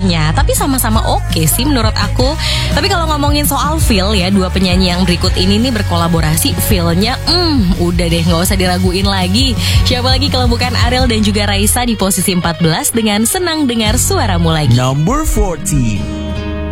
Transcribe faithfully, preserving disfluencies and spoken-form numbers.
sebenarnya, tapi sama-sama oke sih menurut aku. Tapi kalau ngomongin soal feel ya, dua penyanyi yang berikut ini nih berkolaborasi, feel-nya hmm, udah deh gak usah diraguin lagi. Siapa lagi kalau bukan Ariel dan juga Raisa di posisi empat belas dengan Senang Dengar Suaramu Lagi. Number fourteen.